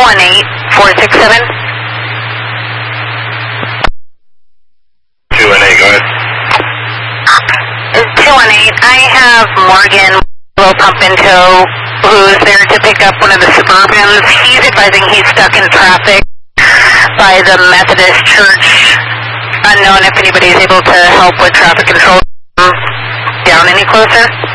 218-467. 218, go ahead. 218, I have Morgan, low pump in tow, who's there to pick up one of the Suburbans. He's advising he's stuck in traffic by the Methodist Church. Unknown if anybody's able to help with traffic control down any closer.